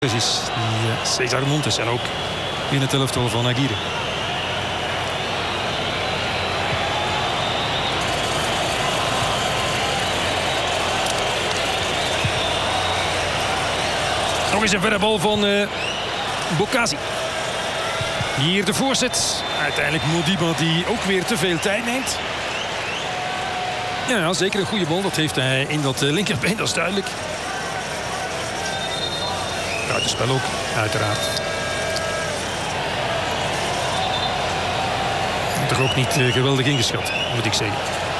Precies, die Cesar Montes en ook in het elftal van Aguirre. Nog eens een verre bal van Bocasi. Hier de voorzet. Uiteindelijk Modiba die ook weer te veel tijd neemt. Ja, zeker een goede bal. Dat heeft hij in dat linkerbeen, dat is duidelijk. Buitenspel ook, uiteraard. Toch ook niet geweldig ingeschat, moet ik zeggen.